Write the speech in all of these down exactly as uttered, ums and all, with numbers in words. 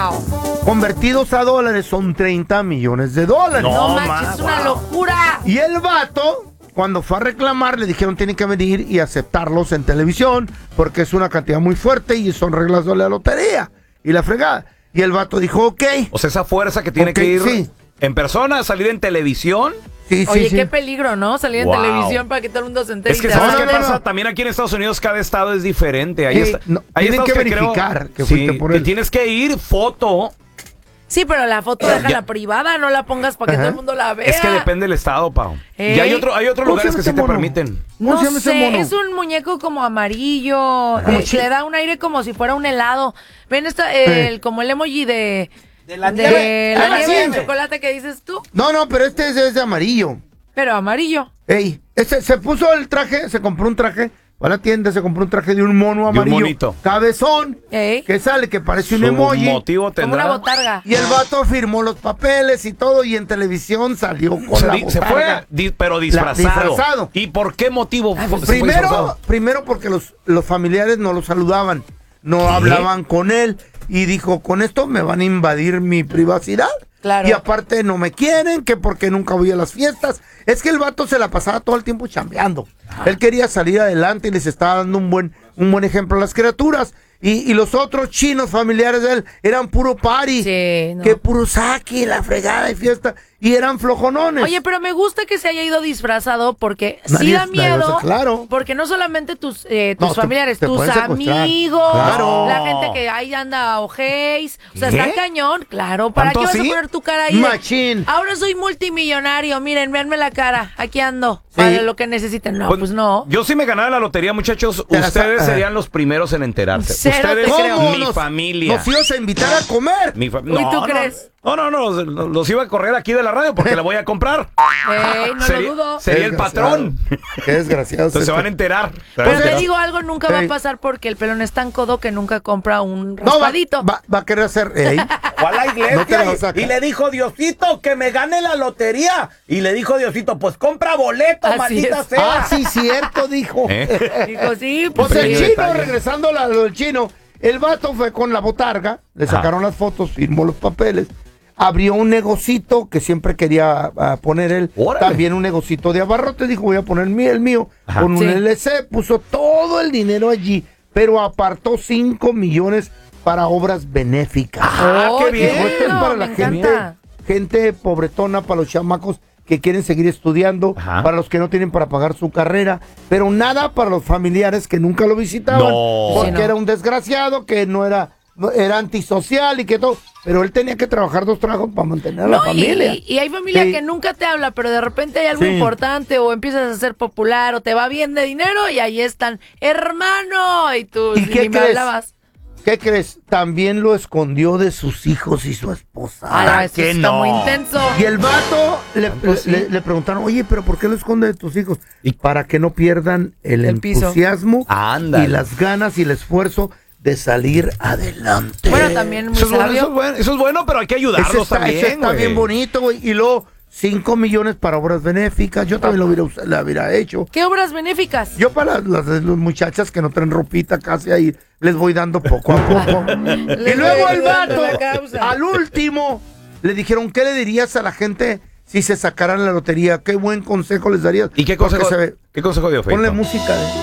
Convertidos a dólares son treinta millones de dólares. No, No manches, es una locura. Y el vato, cuando fue a reclamar, le dijeron tienen que venir y aceptarlos en televisión porque es una cantidad muy fuerte y son reglas de la lotería y la fregada. Y el vato dijo, ok. O sea, esa fuerza que tiene okay, que ir sí. en persona, salir en televisión. Sí, Oye, sí, qué sí. peligro, ¿no? Salir Wow. en televisión para que todo el mundo se entere. Es que y te ¿sabes va- qué no, no, pasa? no. También aquí en Estados Unidos cada estado es diferente. Hay, Ey, esta- no, hay tienen estados que creo- verificar que sí, fuiste por que él. tienes que ir foto. Sí, pero la foto déjala Ya. privada, no la pongas para que Ajá. todo el mundo la vea. Es que depende del estado, Pau. Ey. Y hay otro, hay otros ¿Cómo se lugares llama que ese sí te mono? permiten. ¿Cómo No se llama ese sé, mono? es un muñeco como amarillo, Como eh, chi- le da un aire como si fuera un helado. Ven esta, el, como el emoji de, De la de nieve. la Ah, nieve sí. de chocolate que dices tú, No, no, pero este es, es de amarillo. pero amarillo. Ey, ese, se puso el traje, se compró un traje, va a la tienda, se compró un traje de un mono amarillo. monito. Cabezón, Ey. que sale, que parece un Su emoji. motivo Como tendrá. una botarga. Y el vato firmó los papeles y todo, y en televisión salió con Se, la di- se fue, botarga. di- pero disfrazado. disfrazado. ¿Y por qué motivo fue- se fue Primero, disfrazado? primero porque los, los familiares no lo saludaban, no hablaban con él, y dijo, con esto me van a invadir mi privacidad. Claro. Y aparte no me quieren, que porque nunca voy a las fiestas. Es que el vato se la pasaba todo el tiempo chambeando. Él quería salir adelante y les estaba dando un buen, un buen ejemplo a las criaturas. Y, y los otros chinos familiares de él eran puro party. Sí, no. Que puro saque, la fregada y fiesta. Y eran flojonones. Oye, pero me gusta que se haya ido disfrazado porque Nadie- sí da nadie- miedo. claro. Porque no solamente tus, eh, tus No, te- familiares, te tus pueden secuestrar. amigos, Claro. la gente que ahí anda ojéis. O sea, ¿Qué? está cañón. Claro, ¿para qué ¿Tanto vas a así? poner tu cara ahí? de, Machín. ahora soy multimillonario, miren, véanme la cara. Aquí ando. Sí. Para lo que necesiten. No, pues, no. Yo si me ganara la lotería, muchachos, Te la ustedes sa- serían los primeros en enterarse. Cero ustedes, te creo. ¿Cómo mi nos- familia. Nos ibas a invitar a comer. Mi fa- Uy, ¿tú no, crees? No, no, no, los, los iba a correr aquí de la radio porque la voy a comprar. Ey, no sería, lo dudo. sería el Desgraciado. patrón. Qué desgraciado. Entonces se van a enterar. Se van a Pero te enterar. digo algo, nunca va Ey. a pasar porque el pelón es tan codo que nunca compra un No, va, raspadito. va, va a querer hacer. ey. Fue a la iglesia No te la y- vas a sacar. y, le dijo, Diosito, que me gane la lotería. Y le dijo Diosito, pues compra boletos, Así maldita es. sea. Ah, sí, cierto, dijo. ¿Eh? Dijo, sí, Pues pues el Pequeño chino, detalle. regresando a lo del chino, el vato fue con la botarga, le Ajá. sacaron las fotos, firmó los papeles, abrió un negocito que siempre quería ah, poner él, Órale. también un negocito de abarrotes, dijo voy a poner el mío, el mío, Ajá. con un Sí. L C, puso todo el dinero allí, pero apartó cinco millones para obras benéficas. Ah, Oh, qué bien. Dijo, esto es lindo, para me la gente, encanta. gente pobretona, para los chamacos que quieren seguir estudiando, Ajá. para los que no tienen para pagar su carrera, pero nada para los familiares que nunca lo visitaban, No. porque Sí, no. era un desgraciado, que no era, no- era antisocial y que todo, pero él tenía que trabajar dos trabajos para mantener a la No, y, familia. y- y hay familia Sí. que nunca te habla, pero de repente hay algo Sí. importante o empiezas a ser popular o te va bien de dinero y ahí están, hermano, y tú ¿Y ni qué me crees? hablabas. ¿Qué crees? También lo escondió de sus hijos y su esposa. Ah, eso que está no. muy intenso. Y el vato le, Pues sí. le- le preguntaron, oye, pero ¿por qué lo esconde de tus hijos? Y- Para que no pierdan el, El piso. entusiasmo Ándale. y las ganas y el esfuerzo de salir adelante. Bueno, también muy Eso es, bueno, eso, es sabio. bueno, eso es bueno, pero hay que ayudarlos Eso está, también. eso está güey. bien bonito, güey. Y luego, cinco millones para obras benéficas. Yo también lo hubiera, us- la hubiera hecho. ¿Qué obras benéficas? Yo para las, las muchachas que no traen ropita casi ahí, les voy dando poco a poco. Y luego el vato, La causa. al último, le dijeron, ¿qué le dirías a la gente si se sacaran la lotería? ¿Qué buen consejo les darías? ¿Y qué Porque consejo, se ve- qué consejo dio Feito? Ponle música. De...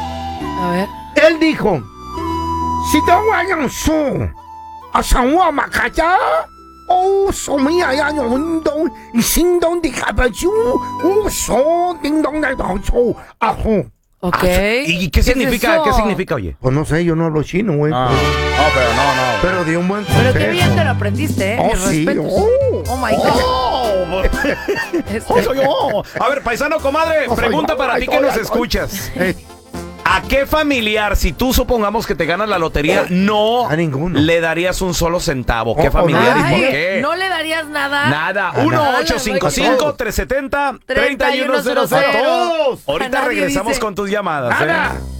A ver. Él dijo, si te vayan su, a San Juan Macaya, oh, so mía ya no un y sin don de caballo, oh, so ding dong de bacho, ajo. Ok. ¿Y qué es significa? eso? ¿Qué significa, oye? Pues no sé, yo no hablo chino, güey. No, pero no, no. Pero dio un buen Pero consejo. qué bien te lo aprendiste, ¿eh? Oh, Mis sí. respetos. Oh. Oh, my God. ¡Oh! Este- ¡Oh, soy yo! A ver, paisano, comadre, Oh, soy pregunta yo, para ay, ti que ay, nos ay, escuchas. Eh, ¿A qué familiar, si tú supongamos que te ganas la lotería, no A ninguno. le darías un solo centavo? ¿Qué Oh, familiar y Ay, por qué? ¿no le darías nada? Nada. A uno nada. ocho cinco cinco, tres siete cero, tres uno cero cero. treinta y uno cero cero. Ahorita A nadie regresamos dice. con tus llamadas. Nada. ¿eh?